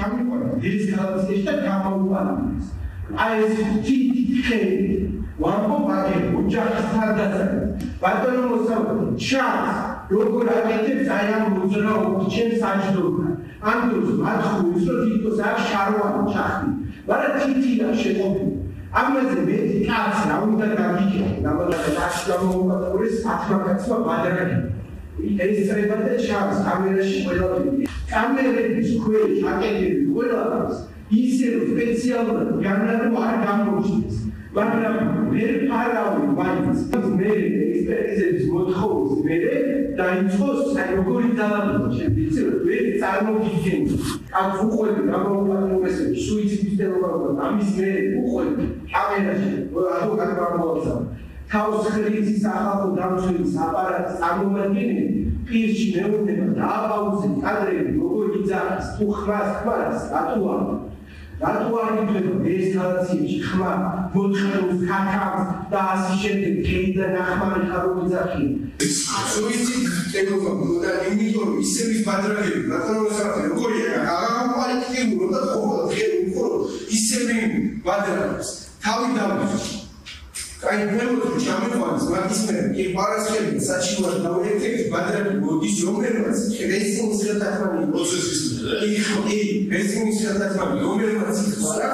ჩამიყვანა ეს გალაციაში და გამოუყარეს. აი ეს თითქე ვამბობ აგერ ოჯახის თავდასხმად. ბატონო მოსწავლე, ჩანს როგორ აკეთებს აი ამ მოძრაობას ჩემს საჯდომად. ამ დროს მათხოვს რომ თვითონ აქ შარვანი ჩახდი. მაგრამ თითია შეყოფილი. ამაზე მეტი კაც რა უნდა გაგიჭირო. ნაბადაკაც გამოუყურეს 10 კაცმა ბადრაკი. ეს წრებადე ჩანს კამერაში ყველაფერი. კამერების ქვეშ აკეთებს ყველაფერს. ისე რომ სპეციალურად განარო არ გამოჩნდეს. მაგრამ ვერ ფარავი მაინც მე ექსპერტიზების მოთხოვნის მერე დაიწყოს როგორი ძალადობა შემდგიცი რომ ვერ წარმოგიდგენთ ამ უყვები გამოუყურესებს სუიციდის თელოგრაფად ამის მერე უყვები კამერაში ადვოკატი გამოვაცა თავს ხრიცის სახალხო დამცველის აპარატის წარმომადგენელი პირში მეუბნება დააბაუზეთ კადრები როგორი იძახის თუ ხმას ხმას რატო არ იგდება ეს გალაციაში ხმა მოთხოვნს ქაქავს და ასე შემდეგ თეიდა ნახმარი ხარობიძახი სუიციდ ტელეგრაფი და იმიტომ ისების ბადრაგები ნაციონალურსა როგორია აღარ და ხოლმე ხელმხოლოდ ისები ბადრაგებს თავი დავიწყო აი მელოდი ჩამიყვანს მაგის მე კი პარასკევი საჩივარ დავეთქი ბადრები მოდის რომელმაც რესინგის გადაყვანი პროცესის კი რესინგის გადაყვანი რომელმაც ხარ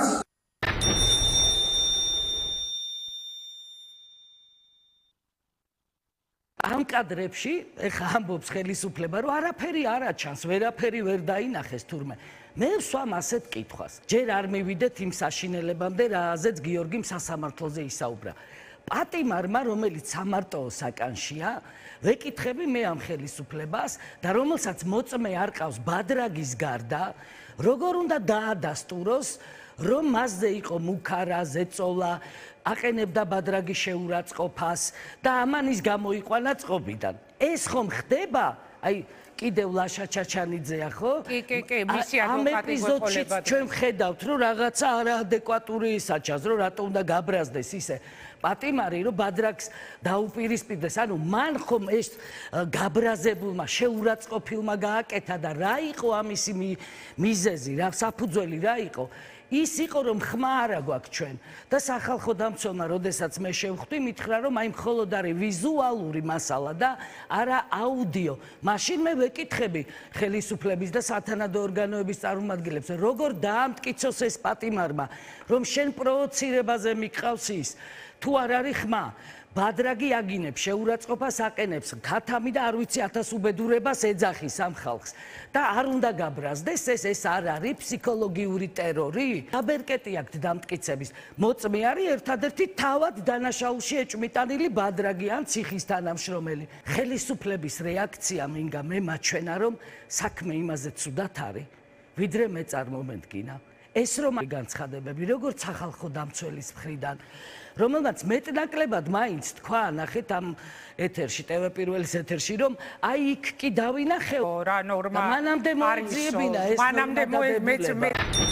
ამ კადრებში ეხა ამბობს ხელისუფლება რომ არაფერი არ აჩანს ვერაფერი ვერ დაინახეს თურმე მე ვსვამ ასეთ კითხვას ჯერ არ მივიდეთ იმ საშინელებამდე რაზეც გიორგიმ სასამართლოზე ისაუბრა პატიმარმა რომელიც სამარტოო საკანშია ვეკითხები მე ამ ხელისუფლებას და რომელსაც მოწმე არ ყავს ბადრაგის გარდა როგორ უნდა დაადასტუროს რომ მასზე იყო მუქარა ზეწოლა აყენებდა ბადრაგის შეურაცხყოფას და ამანის გამოიყვანა წყობიდან ეს ხომ ხდება აი კიდევ ლაშა ჩაჩანიძეა ხო? კი, მისი ადვოკატი გიყოლება. ჩვენ ვხედავთ რომ რაღაცა არაადეკვატური ისაჩას რომ რატო უნდა გაბრაზდეს ისე პატიმარი რომ ბადრაგს დაუპირისპირდეს ანუ მან ხომ ეს გაბრაზებულმა შეურაცხყოფილმა გააკეთა და რა იყო ამისი მიზეზი რა საფუძველი რა იყო ის იყო რომ ხმა არა გვაქვს ჩვენ და სახალხო დამცველმა როდესაც მე შევხვდი მითხრა რომ აი მხოლოდ არის ვიზუალური მასალა და არა აუდიო მაშინ მე ვეკითხები ხელისუფლების და სათანადო ორგანოების წარმომადგენლებს როგორ დაამტკიცოს ეს პატიმარმა რომ შენ პროვოცირებაზე მიყავს ის თუ არ არის ხმა ბადრაგი აგინებს შეურაცხყოფას აყენებს ქათამი და არ ვიცი 1000 უბედურებას ეძახის ამ ხალხს და არ უნდა გაბრაზდეს ეს არ არის ფსიქოლოგიური ტერორი აბერკეტი აქვთ დამტკიცების მოწმე არის ერთადერთი თავად დანაშაულში ეჭვმიტანილი ბადრაგი ან ციხის თანამშრომელი ხელისუფლების რეაქცია მინგა მე მაჩვენა რომ საქმე იმაზე ცუდად არის ვიდრე მე წარმომედგინა ეს რომ განცხადებები როგორც სახალხო დამცველის მხრიდან რომელმაც მეტნაკლებად მაინც თქვა ნახეთ ამ ეთერში TV პირველის ეთერში რომ აი იქ კი დავინახე რა ნორმა მანამდე მოძიებინა ეს მანამდე მე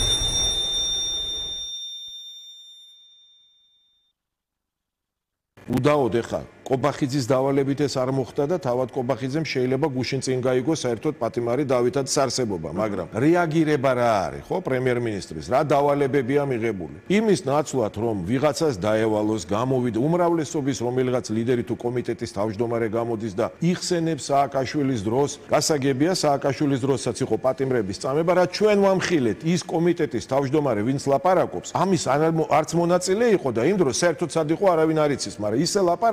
უდაოდ ეხა კობახიძის დავალებით ეს არ მოხდა და თავად კობახიძემ შეიძლება გუშინ წინ გაიგო საერთოდ პატიმარი დავითად სარსებობა მაგრამ რეაგირება რა არის ხო პრემიერ-მინისტრის რა დავალებებია მიღებული იმის ნაცვლად რომ ვიღაცას დაევალოს გამოვიდა უმრავლესობის რომელიღაც ლიდერი თუ კომიტეტის თავმჯდომარე გამოდის და იხსენებს სააკაშვილის დროს გასაგებია სააკაშვილის დროსაც იყო პატიმრების წამება რა ჩვენ ვამხილეთ ის კომიტეტის თავმჯდომარე ვინც ლაპარაკობს ამის არც მონაწილე იყო და იმ დროს საერთოდ სად იყო არავინ არ იცის მაგრამ ისე ლაპარაკობს